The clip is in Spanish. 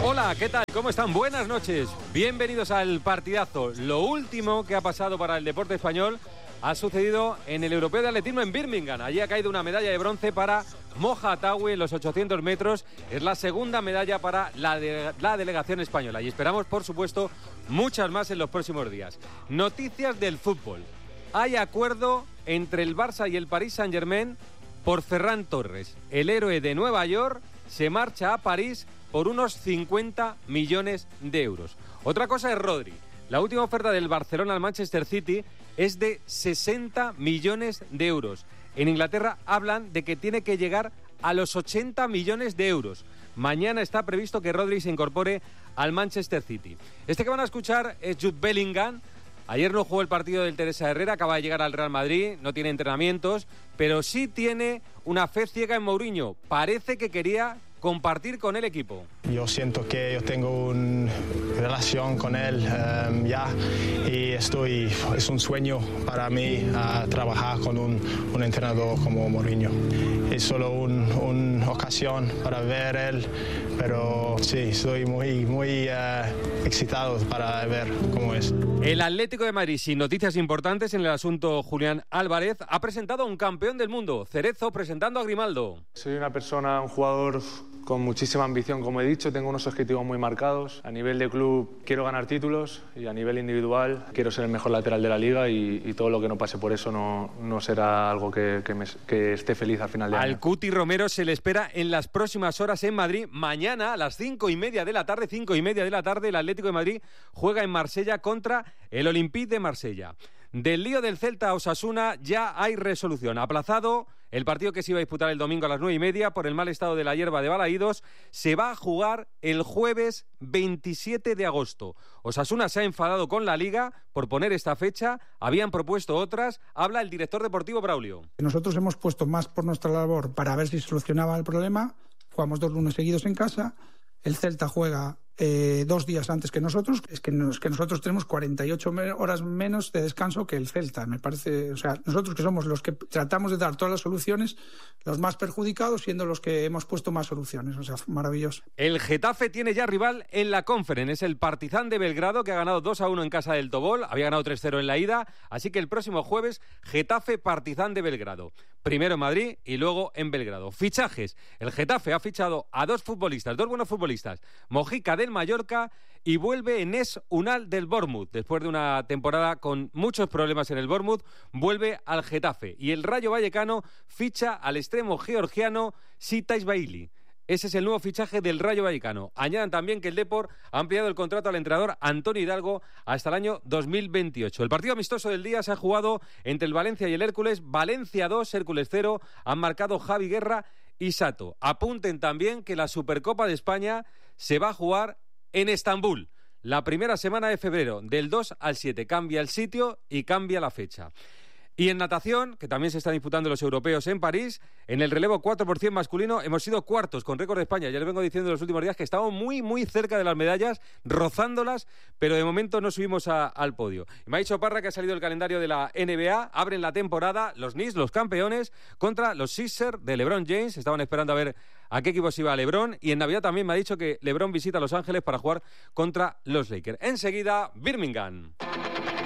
Hola, ¿qué tal? ¿Cómo están? Buenas noches. Bienvenidos al partidazo. Lo último que ha pasado para el deporte español ha sucedido en el Europeo de Atletismo en Birmingham. Allí ha caído una medalla de bronce para Moja Atawi en los 800 metros. Es la segunda medalla para la delegación española. Y esperamos, por supuesto, muchas más en los próximos días. Noticias del fútbol. Hay acuerdo entre el Barça y el Paris Saint-Germain por Ferran Torres. El héroe de Nueva York se marcha a París por unos 50 millones de euros. Otra cosa es Rodri. La última oferta del Barcelona al Manchester City es de 60 millones de euros. En Inglaterra hablan de que tiene que llegar a los 80 millones de euros. Mañana está previsto que Rodri se incorpore al Manchester City. Este que van a escuchar es Jude Bellingham. Ayer no jugó el partido del Teresa Herrera, acaba de llegar al Real Madrid, no tiene entrenamientos, pero sí tiene una fe ciega en Mourinho. Parece que quería compartir con el equipo. Yo siento que yo tengo una relación con él ya y es un sueño para mí trabajar con un entrenador como Mourinho. Es solo una ocasión para ver él, pero sí, estoy muy excitado para ver cómo es. El Atlético de Madrid, sin noticias importantes en el asunto Julián Álvarez, ha presentado a un campeón del mundo, Cerezo, presentando a Grimaldo. Soy un jugador con muchísima ambición, como he dicho, tengo unos objetivos muy marcados. A nivel de club quiero ganar títulos y a nivel individual quiero ser el mejor lateral de la liga y todo lo que no pase por eso no será algo que esté feliz al final de año. Al Cuti Romero se le espera en las próximas horas en Madrid. Mañana a las 5:30 de la tarde, el Atlético de Madrid juega en Marsella contra el Olympique de Marsella. Del lío del Celta a Osasuna ya hay resolución. Aplazado el partido que se iba a disputar el domingo a las 9:30 por el mal estado de la hierba de Balaídos. Se va a jugar el jueves 27 de agosto. Osasuna se ha enfadado con la Liga por poner esta fecha. Habían propuesto otras. Habla el director deportivo Braulio. Nosotros hemos puesto más por nuestra labor para ver si solucionaba el problema. Jugamos 2 lunes seguidos en casa. El Celta juega 2 días antes que nosotros. Es que nosotros tenemos 48 horas menos de descanso que el Celta, me parece. O sea, nosotros que somos los que tratamos de dar todas las soluciones, los más perjudicados siendo los que hemos puesto más soluciones. O sea, maravilloso. El Getafe tiene ya rival en la Conference. Es el Partizan de Belgrado, que ha ganado 2-1 en casa del Tobol. Había ganado 3-0 en la ida. Así que el próximo jueves, Getafe-Partizan de Belgrado. Primero en Madrid y luego en Belgrado. Fichajes. El Getafe ha fichado a 2 buenos futbolistas. Mojica del Mallorca y vuelve Enes Unal del Bournemouth. Después de una temporada con muchos problemas en el Bournemouth, vuelve al Getafe. Y el Rayo Vallecano ficha al extremo georgiano Sitais Bailly. Ese es el nuevo fichaje del Rayo Vallecano. Añadan también que el Depor ha ampliado el contrato al entrenador Antonio Hidalgo hasta el año 2028. El partido amistoso del día se ha jugado entre el Valencia y el Hércules. Valencia 2, Hércules 0. Han marcado Javi Guerra y Sato. Apunten también que la Supercopa de España se va a jugar en Estambul. La primera semana de febrero, del 2 al 7. Cambia el sitio y cambia la fecha. Y en natación, que también se están disputando los europeos en París, en el relevo 4% masculino hemos sido cuartos con récord de España. Ya les vengo diciendo en los últimos días que estamos muy cerca de las medallas, rozándolas, pero de momento no subimos al podio. Y me ha dicho Parra que ha salido el calendario de la NBA, abren la temporada, los Knicks, los campeones, contra los Sixers de LeBron James. Estaban esperando a ver a qué equipo se iba LeBron, y en Navidad también me ha dicho que LeBron visita Los Ángeles para jugar contra los Lakers. Enseguida, Birmingham.